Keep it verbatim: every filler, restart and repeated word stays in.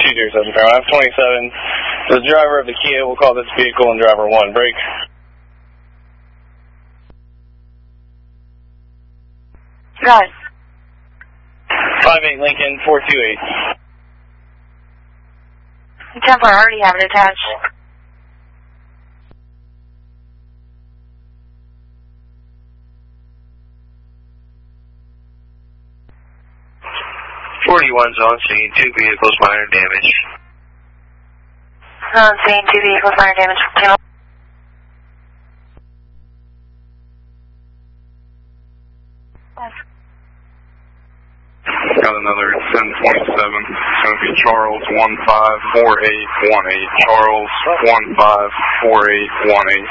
two zero seven, F twenty-seven. The driver of the Kia will call this vehicle and driver one. Break. Got it. five eight Lincoln, four two eight. Temple, I already have it attached. forty-one's on scene, two vehicles, minor damage. On scene, two vehicles, minor damage. Channel. Got another ten twenty-seven. It's going to be Charles one five four eight one eight. Charles one five four eight one eight.